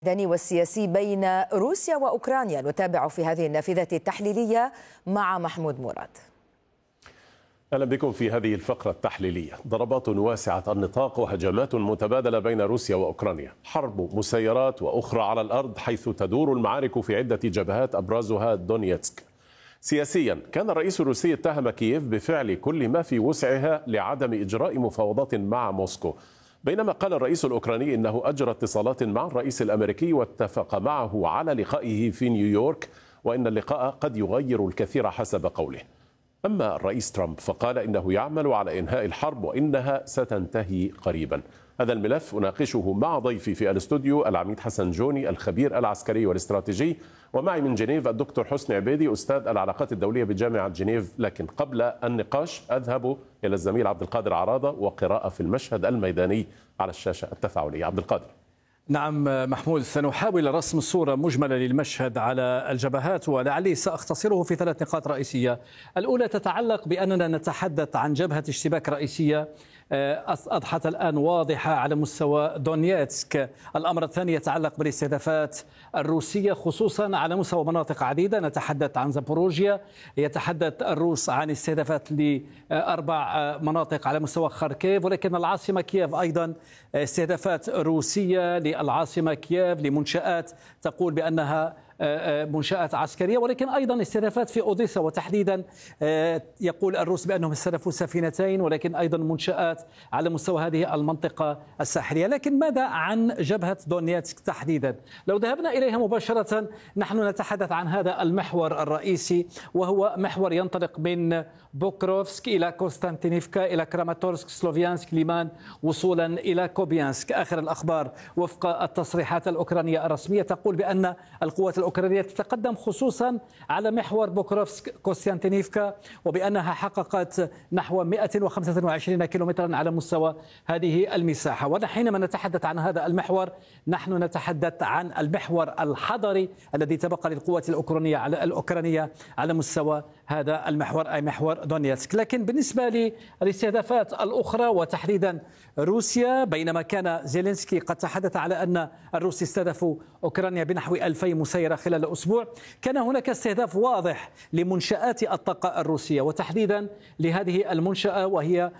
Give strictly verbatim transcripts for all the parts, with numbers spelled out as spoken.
الميداني والسياسي بين روسيا وأوكرانيا. نتابع في هذه النافذة التحليلية مع محمود مراد. أهلا بكم في هذه الفقرة التحليلية. ضربات واسعة النطاق وهجمات متبادلة بين روسيا وأوكرانيا، حرب مسيرات وأخرى على الأرض، حيث تدور المعارك في عدة جبهات أبرزها دونيتسك. سياسيا، كان الرئيس الروسي اتهم كييف بفعل كل ما في وسعها لعدم إجراء مفاوضات مع موسكو، بينما قال الرئيس الأوكراني إنه أجرى اتصالات مع الرئيس الأمريكي واتفق معه على لقائه في نيويورك، وإن اللقاء قد يغير الكثير حسب قوله. أما الرئيس ترامب فقال إنه يعمل على إنهاء الحرب وإنها ستنتهي قريبا. هذا الملف أناقشه مع ضيفي في الاستوديو العميد حسن جوني الخبير العسكري والاستراتيجي، ومعي من جنيف الدكتور حسني عبيدي أستاذ العلاقات الدولية بجامعة جنيف. لكن قبل النقاش أذهب إلى الزميل عبد القادر عراضة وقراءة في المشهد الميداني على الشاشة التفاعلية. عبد القادر. نعم محمود، سنحاول رسم صورة مجملة للمشهد على الجبهات، ولعلي سأختصره في ثلاث نقاط رئيسية. الأولى تتعلق بأننا نتحدث عن جبهة اشتباك رئيسية أضحت الآن واضحة على مستوى دونيتسك. الأمر الثاني يتعلق بالاستهدافات الروسية خصوصا على مستوى مناطق عديدة، نتحدث عن زابوروجيا، يتحدث الروس عن استهدافات لأربع مناطق على مستوى خاركيف، ولكن العاصمة كييف أيضا استهدافات روسية للعاصمة كييف لمنشآت تقول بأنها منشآت عسكرية، ولكن أيضا استهدافات في أوديسا، وتحديدا يقول الروس بأنهم استهدفوا سفينتين، ولكن أيضا منشآت على مستوى هذه المنطقة الساحلية. لكن ماذا عن جبهة دونيتسك تحديدا؟ لو ذهبنا إليها مباشرة نحن نتحدث عن هذا المحور الرئيسي، وهو محور ينطلق من بوكروفسك إلى كونستانتينيفكا إلى كراماتورسك سلوفيانسك ليمان وصولا إلى كوبيانسك. آخر الأخبار وفق التصريحات الأوكرانية الرسمية تقول بأن القوات الأوكرانية تتقدم خصوصا على محور بوكروفسك كونستانتينيفكا، وبأنها حققت نحو مئة وخمسة وعشرين كيلومترا على مستوى هذه المساحة. وحينما نتحدث عن هذا المحور نحن نتحدث عن المحور الحضري الذي تبقى للقوات الأوكرانية على الأوكرانية على مستوى هذا المحور، أي محور دونيتسك. لكن بالنسبة للاستهدافات الأخرى وتحديدا روسيا، بينما كان زيلينسكي قد تحدث على أن الروس استهدفوا أوكرانيا بنحو ألفين مسيرة خلال أسبوع، كان هناك استهداف واضح لمنشآت الطاقة الروسية، وتحديدا لهذه المنشأة وهي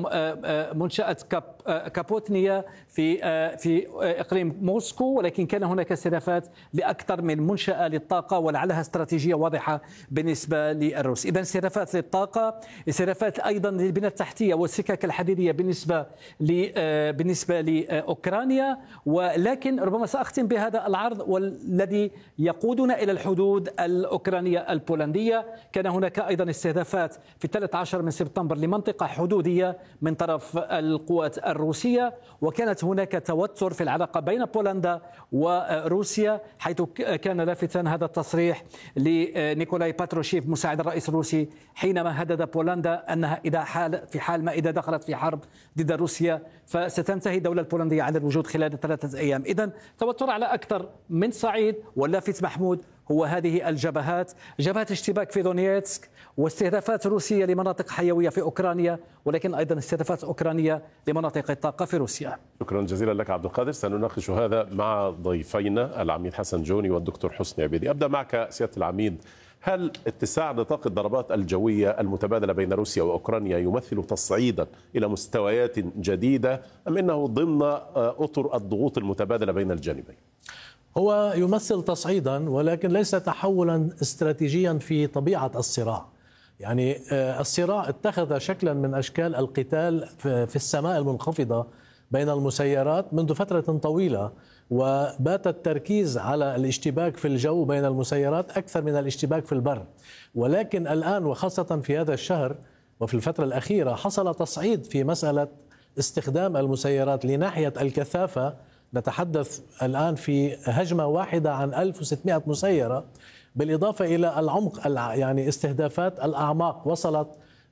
منشأة كابوتنيا في في إقليم موسكو، ولكن كان هناك استهدافات لأكثر من منشأة للطاقة ولعلها استراتيجية واضحة بالنسبة للروس. إذا استهدافات للطاقة، استهدافات أيضا للبنى التحتية والسكك الحديدية بالنسبة بالنسبة لأوكرانيا. ولكن ربما سأختم بهذا العرض والذي يقودنا إلى الحدود الأوكرانية البولندية. كان هناك أيضا استهدافات في الثالث عشر من سبتمبر لمنطقة حدودية من طرف القوات الروسية، وكانت هناك توتر في العلاقة بين بولندا وروسيا، حيث كان لافتا هذا التصريح لنيكولاي باتروشيف مساعد الرئيس الروسي حينما هدد بولندا أنها إذا حال في حال ما إذا دخلت في حرب ضد روسيا فستنتهي الدولة البولندية عن الوجود خلال ثلاثة أيام. إذن توتر على أكثر من صعيد، واللافت محمود هو هذه الجبهات، جبهة اشتباك في دونيتسك واستهدافات روسية لمناطق حيوية في أوكرانيا، ولكن أيضا استهدافات أوكرانية لمناطق الطاقة في روسيا. شكرا جزيلا لك عبد القادر. سنناقش هذا مع ضيفينا العميد حسن جوني والدكتور حسني عبيدي. أبدأ معك سيادة العميد، هل اتساع نطاق الضربات الجوية المتبادلة بين روسيا وأوكرانيا يمثل تصعيدا إلى مستويات جديدة، أم أنه ضمن أطر الضغوط المتبادلة بين الجانبين؟ هو يمثل تصعيدا، ولكن ليس تحولا استراتيجيا في طبيعة الصراع. يعني الصراع اتخذ شكلا من أشكال القتال في السماء المنخفضة بين المسيرات منذ فترة طويلة، وبات التركيز على الاشتباك في الجو بين المسيرات أكثر من الاشتباك في البر. ولكن الآن وخاصة في هذا الشهر وفي الفترة الأخيرة حصل تصعيد في مسألة استخدام المسيرات لناحية الكثافة. نتحدث الآن في هجمة واحدة عن ألف وستمئة مسيرة، بالإضافة إلى العمق، يعني استهدافات الأعماق. وصلت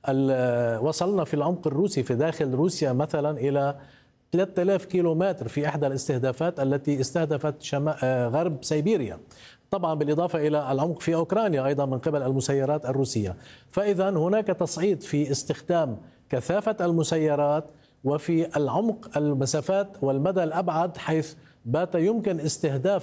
وصلنا في العمق الروسي في داخل روسيا مثلا إلى ثلاثة آلاف كيلومتر في إحدى الاستهدافات التي استهدفت شمال غرب سيبيريا، طبعا بالإضافة إلى العمق في أوكرانيا أيضا من قبل المسيرات الروسية. فإذا هناك تصعيد في استخدام كثافة المسيرات وفي العمق المسافات والمدى الأبعد، حيث بات يمكن استهداف